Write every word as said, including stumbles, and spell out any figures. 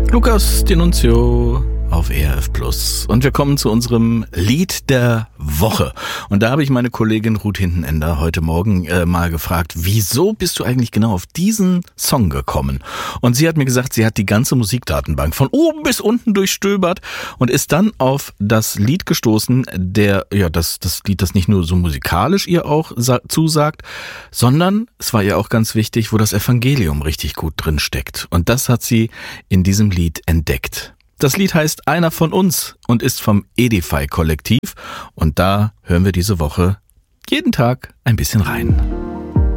Lukas D'Annunzio auf E R F Plus. Und wir kommen zu unserem Lied der Woche. Und da habe ich meine Kollegin Ruth Hintenender heute Morgen äh, mal gefragt, wieso bist du eigentlich genau auf diesen Song gekommen? Und sie hat mir gesagt, sie hat die ganze Musikdatenbank von oben bis unten durchstöbert und ist dann auf das Lied gestoßen, der, ja, das, das Lied, das nicht nur so musikalisch ihr auch sa- zusagt, sondern es war ihr auch ganz wichtig, wo das Evangelium richtig gut drin steckt. Und das hat sie in diesem Lied entdeckt. Das Lied heißt Einer von uns und ist vom Edify-Kollektiv und da hören wir diese Woche jeden Tag ein bisschen rein.